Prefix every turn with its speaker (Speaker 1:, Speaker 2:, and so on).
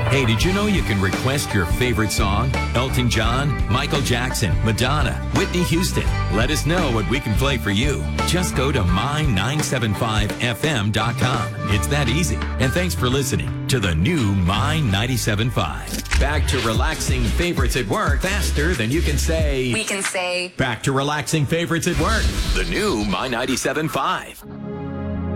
Speaker 1: Hey, did you know you can request your favorite song? Elton John, Michael Jackson, Madonna, Whitney Houston. Let us know what we can play for you. Just go to my975fm.com. It's that easy. And thanks for listening to the new My 97.5. Back to relaxing favorites at work faster than you can say.
Speaker 2: We can say.
Speaker 1: Back to relaxing favorites at work. The new My 97.5.